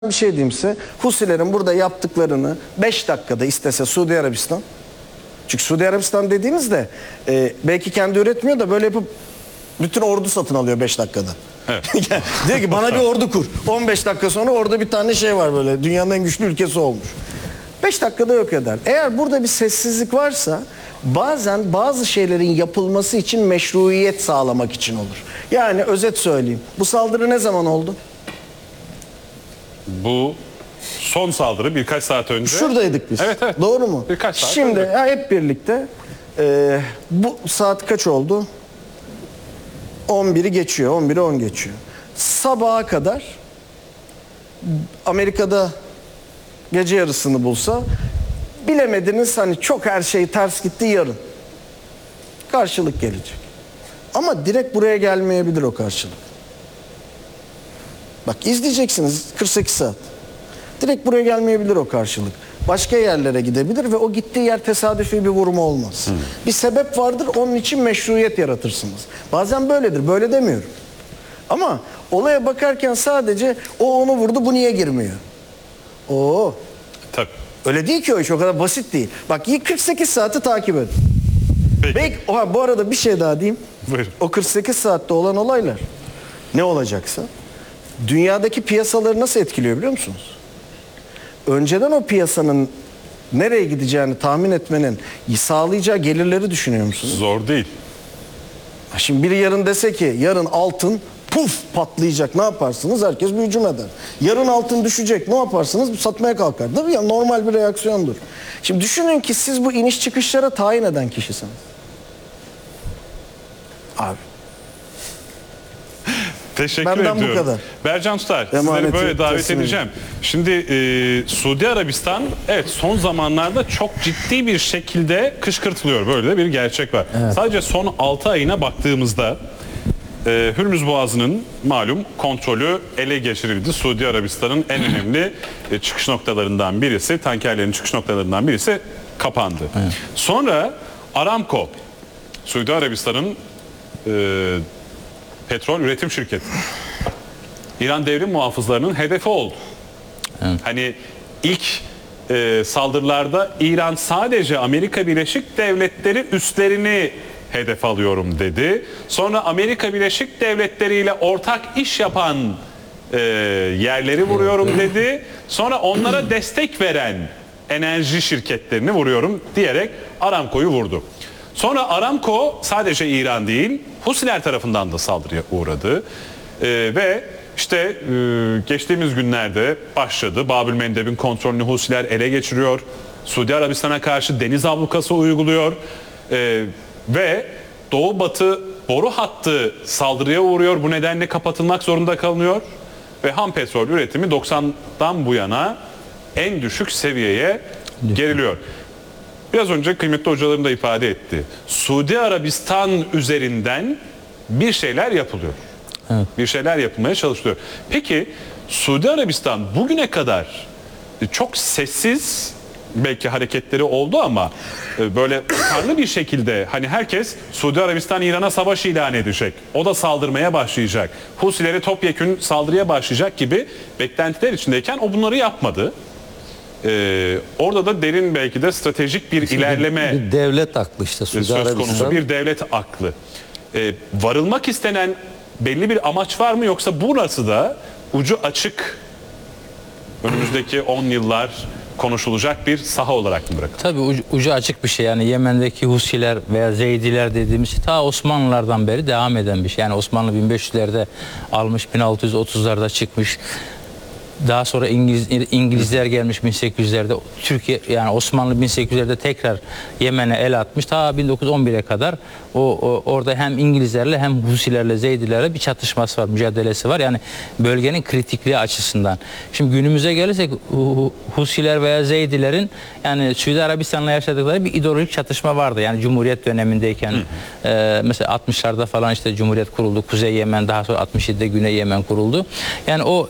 Bir şey diyeyim size. Husilerin burada yaptıklarını 5 dakikada istese Suudi Arabistan. Çünkü Suudi Arabistan dediğinizde belki kendi üretmiyor da böyle yapıp bütün ordu satın alıyor 5 dakikada. Evet. Diyor ki bana bir ordu kur. 15 dakika sonra orada bir tane şey var böyle. Dünyanın en güçlü ülkesi olmuş. 5 dakikada yok eder. Eğer burada bir sessizlik varsa bazen bazı şeylerin yapılması için meşruiyet sağlamak için olur. Yani özet söyleyeyim. Bu saldırı ne zaman oldu? Bu son saldırı birkaç saat önce. Şuradaydık biz. Evet, evet. Doğru mu? Birkaç saat Şimdi önce. ya hep birlikte bu saat kaç oldu? 11'i geçiyor. 11'i 10 geçiyor. Sabaha kadar Amerika'da gece yarısını bulsa bilemediniz hani çok her şey ters gitti yarın. Karşılık gelecek. Ama direkt buraya gelmeyebilir o karşılık. Bak izleyeceksiniz 48 saat. Direkt buraya gelmeyebilir o karşılık. Başka yerlere gidebilir ve o gittiği yer tesadüfi bir vurma olmaz. Bir sebep vardır, onun için meşruiyet yaratırsınız. Bazen böyledir, böyle demiyorum. Ama olaya bakarken sadece o onu vurdu, bu niye girmiyor? Oo. Tabii. Öyle değil ki o iş, o kadar basit değil. Bak 48 saati takip edin. Peki. Belki, bu arada bir şey daha diyeyim. Buyurun. O 48 saatte olan olaylar ne olacaksa dünyadaki piyasaları nasıl etkiliyor biliyor musunuz? Önceden o piyasanın nereye gideceğini tahmin etmenin sağlayacağı gelirleri düşünüyor musunuz? Zor değil. Şimdi biri yarın dese ki yarın altın puf patlayacak, ne yaparsınız? Herkes bir hücum eder. Yarın altın düşecek, ne yaparsınız? Satmaya kalkar. Değil mi? Ya, normal bir reaksiyondur. Şimdi düşünün ki siz bu iniş çıkışlara tayin eden kişisiniz. Abi. Teşekkür Benden bu ediyorum. kadar. Bercan Tutar, sizleri Emaneti böyle davet teslim edeceğim. Şimdi Suudi Arabistan evet son zamanlarda çok ciddi bir şekilde kışkırtılıyor. Böyle de bir gerçek var. Evet. Sadece son 6 ayına baktığımızda Hürmüz Boğazı'nın malum kontrolü ele geçirildi. Suudi Arabistan'ın en önemli çıkış noktalarından birisi, tankerlerin çıkış noktalarından birisi kapandı. Evet. Sonra Aramco, Suudi Arabistan'ın petrol üretim şirketi. İran devrim muhafızlarının hedefi oldu. Evet. Hani ilk saldırılarda İran sadece Amerika Birleşik Devletleri üslerini hedef alıyorum dedi. Sonra Amerika Birleşik Devletleri ile ortak iş yapan yerleri vuruyorum dedi. Sonra onlara destek veren enerji şirketlerini vuruyorum diyerek Aramco'yu vurdu. Sonra Aramco sadece İran değil, Husiler tarafından da saldırıya uğradı. Ve işte geçtiğimiz günlerde başladı. Babül Mendeb'in kontrolünü Husiler ele geçiriyor. Suudi Arabistan'a karşı deniz ablukası uyguluyor. Ve Doğu Batı boru hattı saldırıya uğruyor. Bu nedenle kapatılmak zorunda kalınıyor. Ve ham petrol üretimi 90'dan bu yana en düşük seviyeye geriliyor. Biraz önce kıymetli hocalarım da ifade etti. Suudi Arabistan üzerinden bir şeyler yapılıyor. Evet. Bir şeyler yapılmaya çalışılıyor. Peki Suudi Arabistan bugüne kadar çok sessiz belki hareketleri oldu ama böyle karlı bir şekilde hani herkes Suudi Arabistan İran'a savaş ilan edecek. O da saldırmaya başlayacak. Husileri topyekün saldırıya başlayacak gibi beklentiler içindeyken o bunları yapmadı. Orada da derin belki de stratejik bir ilerleme Bir devlet aklı işte Suudi söz konusu, Arabistan. bir devlet aklı. Varılmak istenen belli bir amaç var mı, yoksa burası da ucu açık önümüzdeki 10 yıllar konuşulacak bir saha olarak mı bırakılır? Tabii ucu açık bir şey. Yani Yemen'deki Husiler veya Zeydiler dediğimiz şey ta Osmanlılardan beri devam eden bir şey. Yani Osmanlı 1500'lerde almış, 1630'larda çıkmış. Daha sonra İngilizler gelmiş 1800'lerde. Türkiye yani Osmanlı 1800'lerde tekrar Yemen'e el atmış. Ta 1911'e kadar orada hem İngilizlerle hem Husilerle Zeydilerle bir çatışması var, mücadelesi var. Yani bölgenin kritikliği açısından. Şimdi günümüze gelirsek Husiler veya Zeydilerin yani Suudi Arabistan'la yaşadıkları bir ideolojik çatışma vardı. Yani Cumhuriyet dönemindeyken mesela 60'larda falan işte Cumhuriyet kuruldu. Kuzey Yemen, daha sonra 67'de Güney Yemen kuruldu. Yani o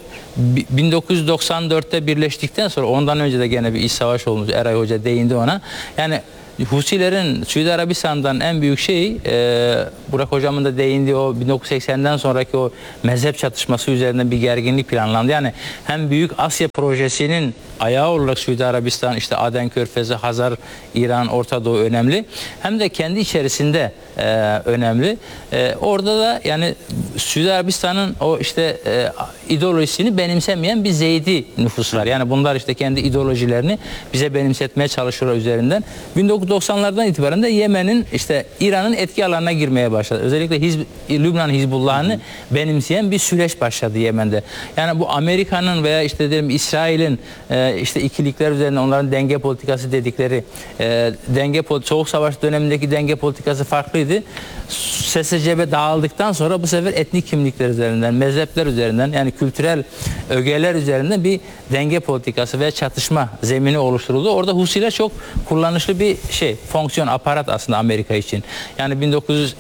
1994'te birleştikten sonra ondan önce de gene bir iç savaş olmuş. Eray Hoca değindi ona. Yani Husilerin Suudi Arabistan'dan en büyük şeyi Burak Hocam'ın da değindiği o 1980'den sonraki o mezhep çatışması üzerinden bir gerginlik planlandı. Yani hem Büyük Asya projesinin ayağı olarak Suudi Arabistan, işte Aden Körfezi, Hazar, İran, Orta Doğu önemli. Hem de kendi içerisinde önemli. Orada da yani Suudi Arabistan'ın o işte ideolojisini benimsemeyen bir Zeydi nüfus var. Yani bunlar işte kendi ideolojilerini bize benimsetmeye çalışıyorlar üzerinden. 1990'lardan itibaren de Yemen'in işte İran'ın etki alanına girmeye başladı. Özellikle Lübnan Hizbullah'ını benimseyen bir süreç başladı Yemen'de. Yani bu Amerika'nın veya işte diyelim İsrail'in işte ikilikler üzerine onların denge politikası dedikleri Soğuk Savaş dönemindeki denge politikası farklıydı. SSCB dağıldıktan sonra bu sefer etnik kimlikler üzerinden, mezhepler üzerinden yani kültürel ögeler üzerinden bir denge politikası ve çatışma zemini oluşturuldu. Orada Husiler çok kullanışlı bir fonksiyon, aparat aslında Amerika için. Yani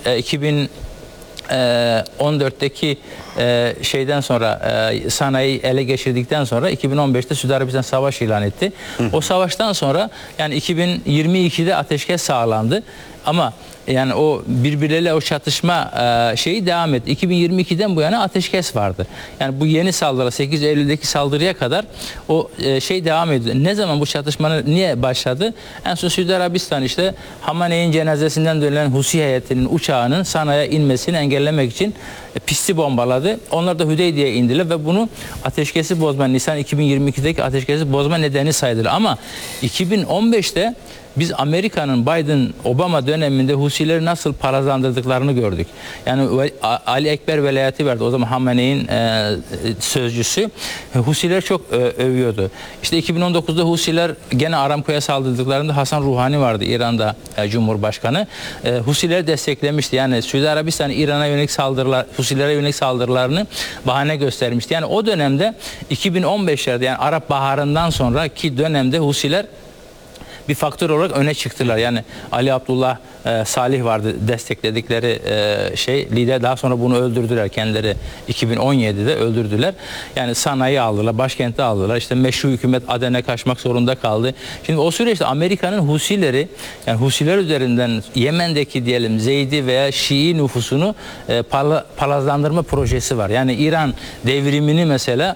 2014'teki şeyden sonra sanayi ele geçirdikten sonra 2015'te Suudi Arabistan savaş ilan etti. O savaştan sonra yani 2022'de ateşkes sağlandı. Ama yani o birbirleriyle o çatışma şeyi devam etti. 2022'den bu yana ateşkes vardı. Yani bu yeni saldırı 8 Eylül'deki saldırıya kadar o şey devam ediyor. Ne zaman bu çatışmanın niye başladı? En son Suudi Arabistan işte Hamaney'in cenazesinden dönülen Husi heyetinin uçağının Sana'ya inmesini engellemek için pisti bombaladı. Onlar da Hüdeydiye'ye indiler ve bunu ateşkesi bozma, Nisan 2022'deki ateşkesi bozma nedeni saydılar. Ama 2015'te biz Amerika'nın Biden-Obama döneminde Husileri nasıl parazlandırdıklarını gördük. Yani Ali Ekber velayeti verdi. O zaman Hamaney'in sözcüsü. Husiler çok övüyordu. İşte 2019'da Husiler gene Aramco'ya saldırdıklarında Hasan Ruhani vardı, İran'da Cumhurbaşkanı. Husileri desteklemişti. Yani Suudi Arabistan İran'a yönelik saldırılar, Husilere yönelik saldırılarını bahane göstermişti. Yani o dönemde 2015'lerde yani Arap Baharı'ndan sonraki dönemde Husiler bir faktör olarak öne çıktılar. Yani Ali Abdullah Salih vardı destekledikleri lider. Daha sonra bunu öldürdüler kendileri. 2017'de öldürdüler. Yani Sana'yı aldılar, başkenti aldılar. İşte meşru hükümet Aden'e kaçmak zorunda kaldı. Şimdi o süreçte Amerika'nın Husileri, yani Husiler üzerinden Yemen'deki diyelim Zeydi veya Şii nüfusunu palazlandırma projesi var. Yani İran devrimini mesela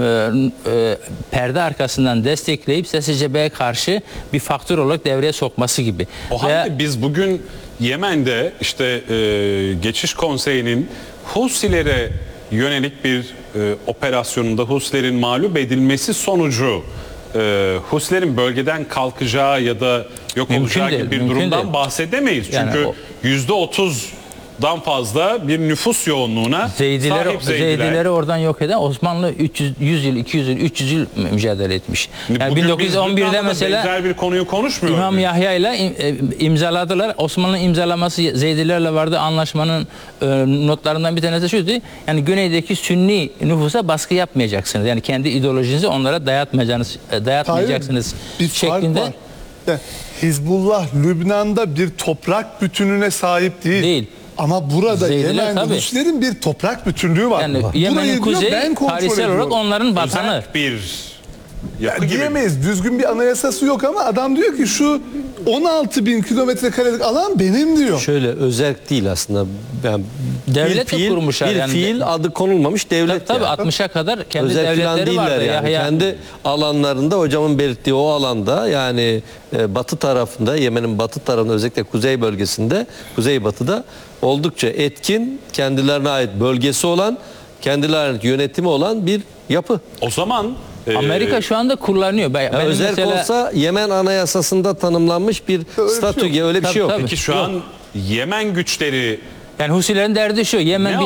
perde arkasından destekleyip SSCB'ye karşı bir faktör olarak devreye sokması gibi. O halde biz bugün Yemen'de işte Geçiş Konseyi'nin Husilere yönelik bir operasyonunda Husilerin mağlup edilmesi sonucu Husilerin bölgeden kalkacağı ya da yok olacağı gibi bir durumdan bahsedemeyiz. Çünkü yani %30'dan fazla bir nüfus yoğunluğuna sahip Zeydileri oradan yok eden Osmanlı 100 yıl, 200 yıl, 300 yıl mücadele etmiş. Yani 1911'de mesela benzer bir konuyu konuşmuyor. İmam Yahya ile imzaladılar. Osmanlı'nın imzalaması Zeydilerle vardı. Anlaşmanın notlarından bir tanesi şuydu. Yani güneydeki Sünni nüfusa baskı yapmayacaksınız. Yani kendi ideolojinizi onlara dayatmayacaksınız şeklinde. Hizbullah Lübnan'da bir toprak bütününe sahip değil. Ama burada Yemen'de Husilerin bir toprak bütünlüğü var. Yani Yemen'in kuzeyi tarihsel olarak onların vatanı. Diyemeyiz. Düzgün bir anayasası yok ama adam diyor ki şu 16.000 kilometre karelik alan benim diyor. Şöyle özerk değil aslında. Yani devlet de kurmuşlar. Bir fiil adı konulmamış devlet. Tabii 60'a kadar kendi devletleri vardı. Yani. Kendi alanlarında hocamın belirttiği o alanda yani batı tarafında, Yemen'in batı tarafında özellikle kuzey bölgesinde, kuzeybatıda oldukça etkin, kendilerine ait bölgesi olan, kendilerine ait yönetimi olan bir yapı. O zaman Amerika şu anda kullanıyor. Özerk olsa Yemen Anayasası'nda tanımlanmış bir statü gibi öyle bir şey yok. Peki şu an Yemen güçleri yani Husilerin derdi şu.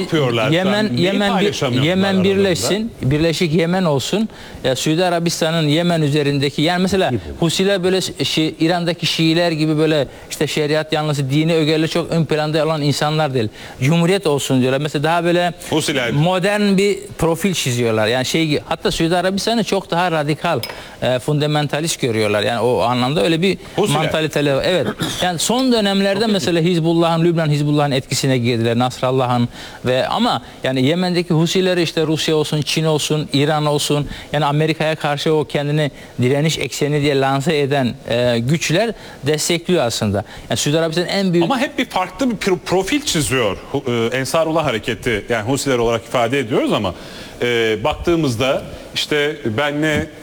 Yemen birleşsin. Birleşik Yemen olsun. Suudi Arabistan'ın Yemen üzerindeki yani mesela Husiler böyle İran'daki Şiiler gibi böyle işte şeriat yanlısı dini ögeleri çok ön planda olan insanlar değil. Cumhuriyet olsun diyorlar. Mesela daha böyle modern bir profil çiziyorlar. Yani hatta Suudi Arabistan'ı çok daha radikal, fundamentalist görüyorlar. Yani o anlamda öyle bir mantaliteleri var. Evet. Yani son dönemlerde mesela Lübnan Hizbullah'ın etkisine girdiler. Nasrallah'ın ve ama yani Yemen'deki Husileri işte Rusya olsun, Çin olsun, İran olsun, yani Amerika'ya karşı o kendini direniş ekseni diye lanse eden güçler destekliyor aslında. Yani Suudi Arabistan'ın en büyük... Ama hep bir farklı bir profil çiziyor Ensarullah hareketi, yani Husiler olarak ifade ediyoruz ama baktığımızda işte ben ne